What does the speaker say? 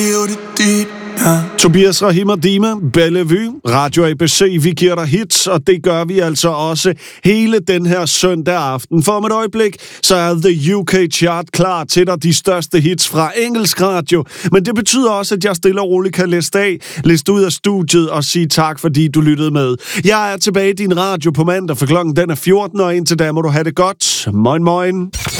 Tobias Rahim og Dima, Bellevue, Radio ABC, vi giver dig hits, og det gør vi altså også hele den her søndag aften. For om et øjeblik, så er The UK Chart klar til dig, de største hits fra engelsk radio. Men det betyder også, at jeg stille og roligt kan liste ud af studiet og sige tak, fordi du lyttede med. Jeg er tilbage i din radio på mandag, for klokken den er 14, og indtil da må du have det godt. Moin moin.